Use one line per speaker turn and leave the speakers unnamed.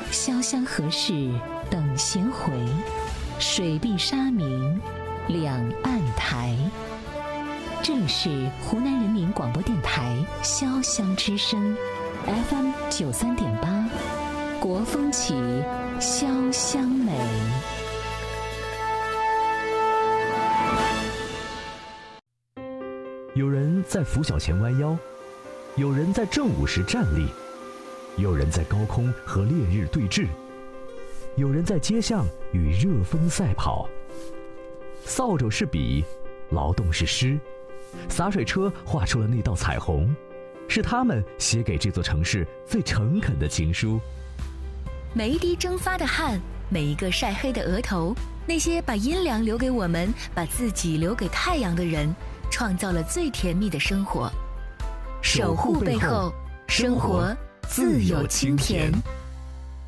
潇湘河市等闲回，水碧沙明两岸台。这里是湖南人民广播电台潇湘之声 FM 93.8，国风起，潇湘美。
有人在拂晓前弯腰，有人在正午时站立，有人在高空和烈日对峙，有人在街巷与热风赛跑。扫帚是笔，劳动是诗，洒水车画出了那道彩虹，是他们写给这座城市最诚恳的情书。
每一滴蒸发的汗，每一个晒黑的额头，那些把阴凉留给我们，把自己留给太阳的人，创造了最甜蜜的生活。守护背后，生活自有清甜。